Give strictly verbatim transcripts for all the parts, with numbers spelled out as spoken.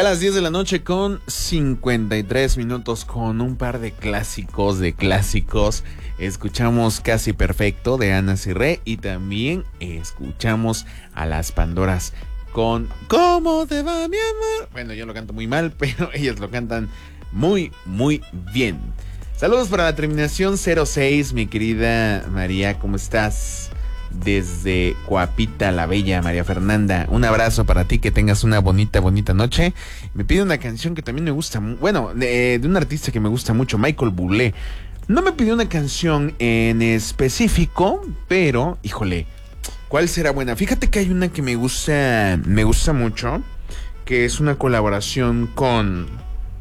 las diez de la noche con cincuenta y tres minutos, con un par de clásicos de clásicos. Escuchamos Casi Perfecto de Ana Cirré y también escuchamos a Las Pandoras con ¿Cómo te va, mi amor? Bueno, yo lo canto muy mal, pero ellas lo cantan muy, muy bien. Saludos para la terminación cero seis, mi querida María, ¿cómo estás? Desde Coapita la Bella, María Fernanda, un abrazo para ti, que tengas una bonita, bonita noche. Me pide una canción que también me gusta, bueno, de, de un artista que me gusta mucho, Michael Bublé. No me pidió una canción en específico, pero, híjole, ¿cuál será buena? Fíjate que hay una que me gusta, me gusta mucho, que es una colaboración con...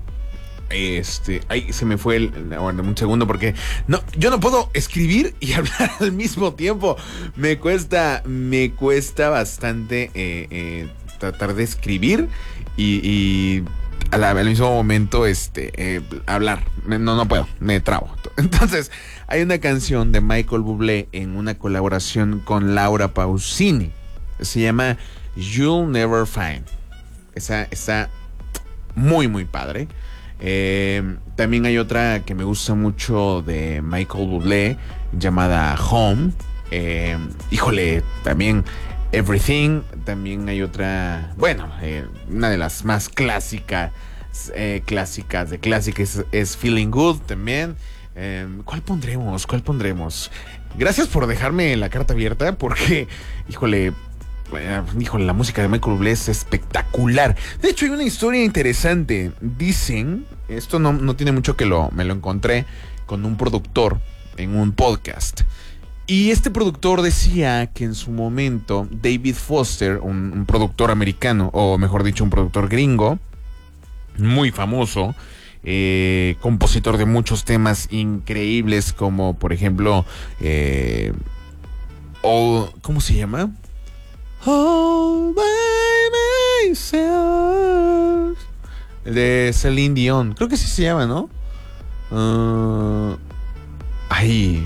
Este, ay, se me fue el, bueno, un segundo porque no, yo no puedo escribir y hablar al mismo tiempo. Me cuesta, me cuesta bastante eh, eh, tratar de escribir y, y a la, al mismo momento este, eh, hablar. No, no puedo, me trabo. Entonces, hay una canción de Michael Bublé en una colaboración con Laura Pausini. Se llama You'll Never Find. Esa está muy, muy padre. Eh, también hay otra que me gusta mucho de Michael Bublé llamada Home. Eh, híjole, también Everything. También hay otra, bueno, eh, una de las más clásicas, eh, clásicas de clásicas es, es Feeling Good también. Eh, ¿Cuál pondremos? ¿Cuál pondremos? Gracias por dejarme la carta abierta porque, híjole, Híjole, la música de Michael Bublé es espectacular. De hecho, hay una historia interesante. Dicen, esto no, no tiene mucho que lo, me lo encontré con un productor en un podcast. Y este productor decía que en su momento David Foster, un, un productor americano, o mejor dicho, un productor gringo, muy famoso, eh, compositor de muchos temas increíbles, como por ejemplo, eh, All, ¿cómo se llama? All by myself. El de Celine Dion. Creo que sí se llama, ¿no? Uh, ay.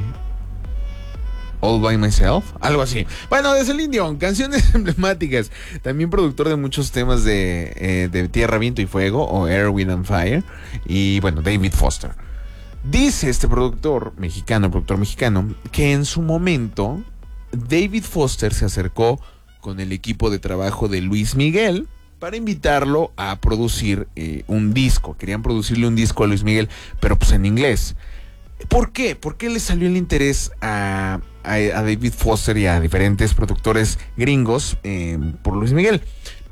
All by myself. Algo así. Bueno, de Celine Dion. Canciones emblemáticas. También productor de muchos temas de, eh, de Tierra, Viento y Fuego. O Air, Wind and Fire. Y bueno, David Foster. Dice este productor mexicano, productor mexicano, que en su momento David Foster se acercó con el equipo de trabajo de Luis Miguel para invitarlo a producir eh, un disco. Querían producirle un disco a Luis Miguel, pero pues en inglés. ¿Por qué? ¿Por qué le salió el interés a, a, a David Foster y a diferentes productores gringos eh, por Luis Miguel?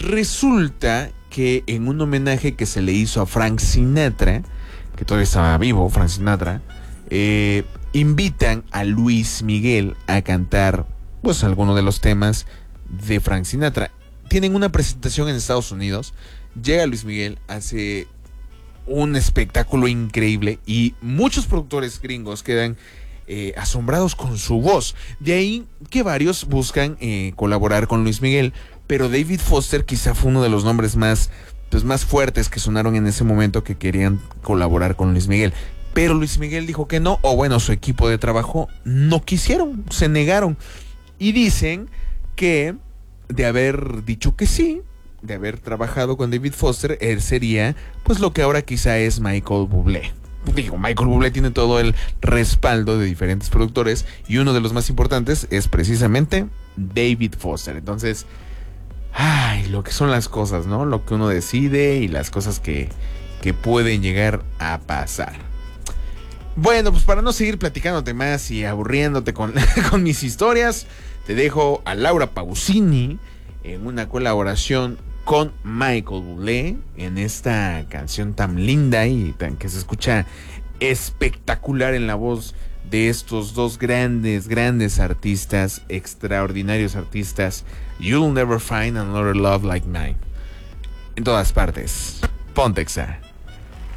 Resulta que en un homenaje que se le hizo a Frank Sinatra, que todavía estaba vivo, Frank Sinatra, eh, invitan a Luis Miguel a cantar pues alguno de los temas de Frank Sinatra. Tienen una presentación en Estados Unidos. Llega Luis Miguel, hace un espectáculo increíble y muchos productores gringos quedan eh, asombrados con su voz. De ahí que varios buscan eh, colaborar con Luis Miguel, pero David Foster quizá fue uno de los nombres más, pues, más fuertes que sonaron en ese momento que querían colaborar con Luis Miguel. Pero Luis Miguel dijo que no, o bueno, su equipo de trabajo no quisieron, se negaron. Y dicen que de haber dicho que sí, de haber trabajado con David Foster, él sería pues lo que ahora quizá es Michael Bublé. Digo, Michael Bublé tiene todo el respaldo de diferentes productores y uno de los más importantes es precisamente David Foster. Entonces, ay, lo que son las cosas, ¿no? Lo que uno decide y las cosas que, que pueden llegar a pasar. Bueno, pues para no seguir platicándote más y aburriéndote con, con mis historias, te dejo a Laura Pausini en una colaboración con Michael Bublé en esta canción tan linda y tan que se escucha espectacular en la voz de estos dos grandes, grandes artistas, extraordinarios artistas. You'll Never Find Another Love Like Mine. En todas partes. Ponte Exa.